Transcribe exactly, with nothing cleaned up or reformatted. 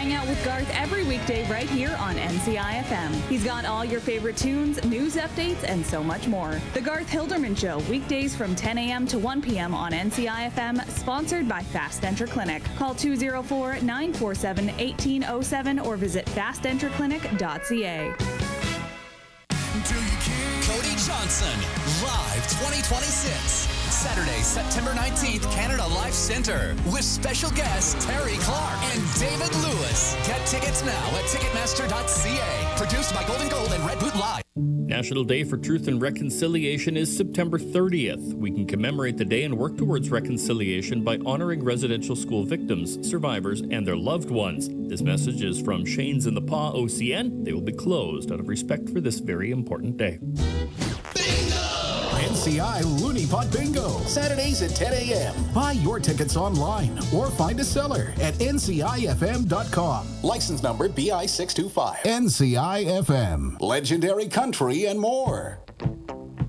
Hang out with Garth every weekday right here on N C I F M. He's got all your favorite tunes, news updates, and so much more. The Garth Hilderman Show, weekdays from ten a.m. to one p.m. on N C I F M, sponsored by Fast Denture Clinic. Call two oh four, nine four seven, one eight oh seven or visit fast denture clinic dot c a. Cody Johnson, live twenty twenty-six. Saturday, September nineteenth, Canada Life Centre, with special guests Terry Clark and David Lewis. Get tickets now at ticketmaster dot c a. Produced by Golden Gold and Red Boot Live. National Day for Truth and Reconciliation is September thirtieth. We can commemorate the day and work towards reconciliation by honoring residential school victims, survivors, and their loved ones. This message is from Shane's in the Paw O C N. They will be closed out of respect for this very important day. N C I Looney Pot Bingo, Saturdays at ten a.m. Buy your tickets online or find a seller at N C I F M dot com. License number B I six two five. N C I F M, legendary country and more.